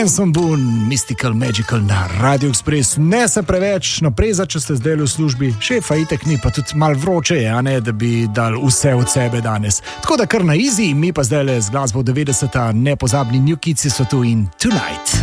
Benson Boone, Mystical Magical na Radio Express. Ne se preveč napreza, če ste zdaj v službi. Šefa itek ni, pa tudi malo vroče je, a ne, da bi dal vse od sebe danes. Tako da kar na easy, mi pa zdaj le z glasbo 90. nepozabni New Kidsi so tu in Tonight.